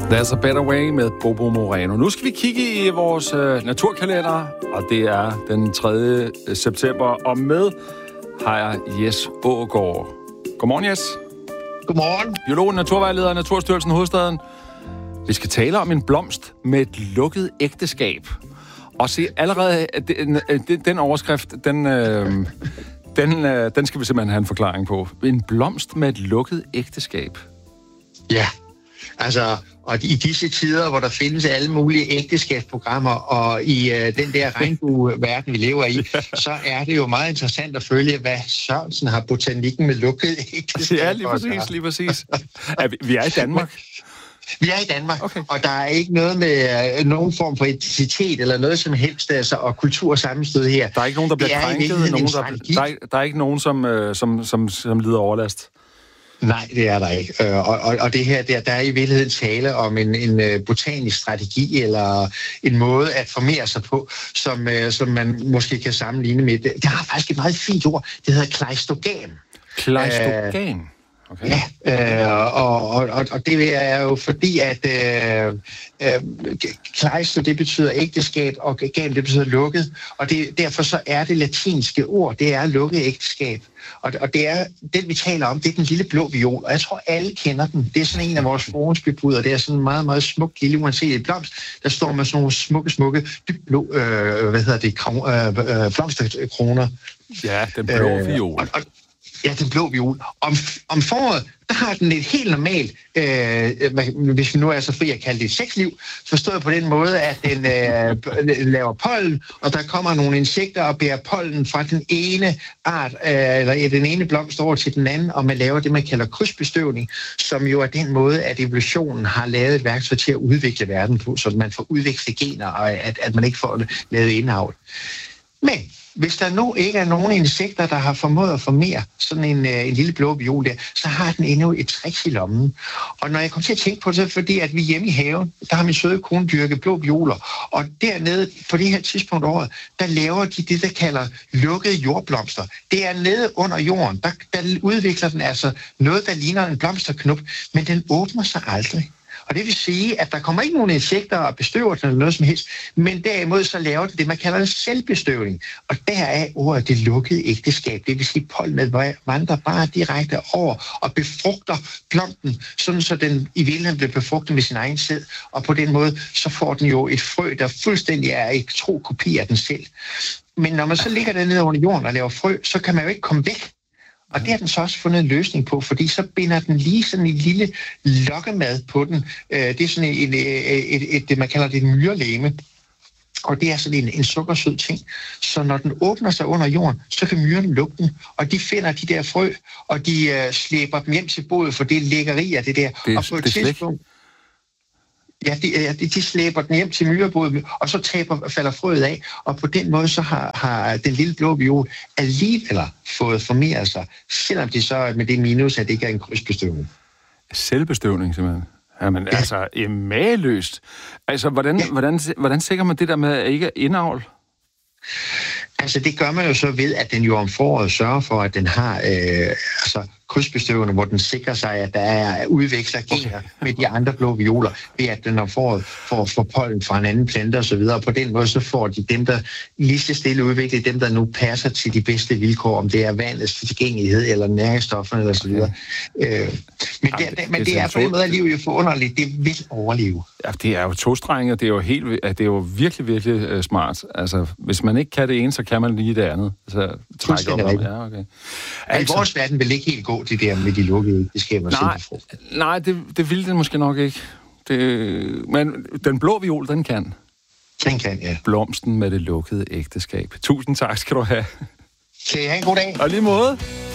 There's a Better Way med Bobo Moreno. Nu skal vi kigge i vores naturkalender, og det er den 3. september. Og med har jeg Jes Aagaard. Godmorgen, Jes. Godmorgen. Biolog, naturvejleder i Naturstyrelsen Hovedstaden. Vi skal tale om en blomst med et lukket ægteskab. Og se, allerede den overskrift, den skal vi simpelthen have en forklaring på. En blomst med et lukket ægteskab. Ja, altså, og i disse tider, hvor der findes alle mulige ægteskabsprogrammer, og i den der regnbueverden, vi lever i, så er det jo meget interessant at følge, hvad Sørensen har botanikken med lukket ægteskab. Ja, lige præcis. Vi er i Danmark. Vi er i Danmark, okay. Og der er ikke noget med nogen form for etnicitet eller noget som helst, altså, og kultursammenstød her. Der er ikke nogen, der bliver krænket, der er ikke nogen, som lider overlast. Nej, det er der ikke. Og det her, der er i virkeligheden tale om en botanisk strategi eller en måde at formere sig på, som man måske kan sammenligne med. Det har faktisk et meget fint ord. Det hedder kleistogan. Kleistogan? Okay. Ja, og det er jo fordi, at kleisto, det betyder ægteskab, og gan, det betyder lukket, og derfor så er det latinske ord, det er lukket ægteskab. Og det er den, vi taler om, det er den lille blå viol, og jeg tror, alle kender den. Det er sådan en af vores forhåndsbebuder. Det er sådan en meget, meget smuk lille, uanset blomst, der står med sådan nogle smukke, dybt blå, blomsterkroner. Ja, den blå viol. Ja, den blå viol. Om foråret, der har den et helt normalt, hvis vi nu er så fri at kalde det et sexliv, forstået på den måde, at den laver pollen, og der kommer nogle insekter og bærer pollen fra den ene art, eller den ene blomst over til den anden, og man laver det, man kalder krydsbestøvning, som jo er den måde, at evolutionen har lavet et værktøj til at udvikle verden på, så man får udviklet gener, og at man ikke får lavet indavl. Men hvis der nu ikke er nogen insekter, der har formået at formere sådan en lille blå viol der, så har den endnu et trick i lommen. Og når jeg kom til at tænke på det, så er det fordi, at vi hjemme i haven, der har min søde kone dyrket blå violer. Og dernede, på det her tidspunkt af året, der laver de det, der kalder lukkede jordblomster. Det er nede under jorden. Der udvikler den altså noget, der ligner en blomsterknup, men den åbner sig aldrig. Og det vil sige, at der kommer ikke nogen insekter og bestøver den eller noget som helst, men derimod så laver det, man kalder en selvbestøvning. Og der er ordet det lukkede ægteskab. Det vil sige, at pollenet vandrer bare direkte over og befrugter blomsten, sådan så den i virkeligheden bliver befrugtet med sin egen sæd. Og på den måde, så får den jo et frø, der fuldstændig er et tro kopi af den selv. Men når man så ligger dernede under jorden og laver frø, så kan man jo ikke komme væk. Og det har den så også fundet en løsning på, fordi så binder den lige sådan en lille lokkemad på den. Det er sådan det man kalder det et myrelegeme. Og det er sådan en sukkersød ting. Så når den åbner sig under jorden, så kan myrerne lukke den. Og de finder de der frø, og de slæber dem hjem til boet, for det er lækkeri af det der. Og på et tidspunkt... Ja, de slæber den hjem til myrebåden, og så falder frøet af, og på den måde så har den lille blå viol alligevel fået formeret sig, selvom det så med det minus, at det ikke er en krydsbestøvning. Selvbestøvning, simpelthen? Jamen, ja. Altså, mageløst. Altså, hvordan sikrer man det der med ikke indavl? Altså, det gør man jo så ved, at den jo om foråret sørger for, at den har krydsbestøvende, hvor den sikrer sig, at der er udveksler gener med de andre blå violer, ved at den om foråret får pollen fra en anden plante og så videre. Og på den måde så får de dem, der lige så stille udvikler, dem, der nu passer til de bedste vilkår, om det er vandets tilgængelighed eller næringsstofferne eller så videre. Men det er på en måde, at livet jo forunderligt. Det vil overleve. Ja, det er jo tostrenget. Det er jo virkelig, virkelig smart. Altså, hvis man ikke kan det ene, så kan man lige det andet. Så trække op. Ja, okay. Altså, i vores verden vil ikke helt gå det der med de lukkede ægteskaber. Nej, det ville den måske nok ikke. Men den blå viol, den kan. Den kan, ja. Blomsten med det lukkede ægteskab. Tusind tak skal du have. Kan I have en god dag. Og lige måde.